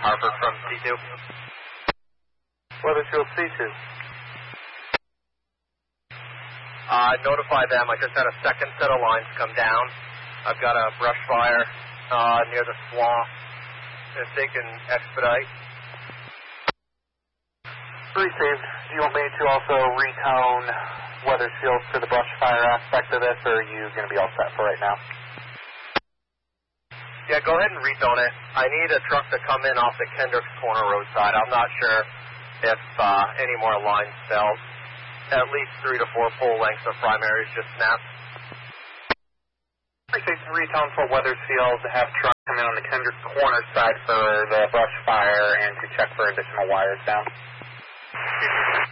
Harvard from C2. Weathersfield C2. Notify them. I just had a second set of lines come down. I've got a brush fire near the swamp. If they can expedite. Received. Do you want me to also retone Weathersfield for the brush fire aspect of this, or are you going to be all set for right now? Yeah, go ahead and retone it. I need a truck to come in off the Kendricks Corner roadside. I'm not sure if any more lines fell. At least 3 to 4 pole lengths of primaries just snapped. Received. Retone for Weathersfield to have truck come in on the Kendricks Corner side for the brush fire and to check for additional wires down.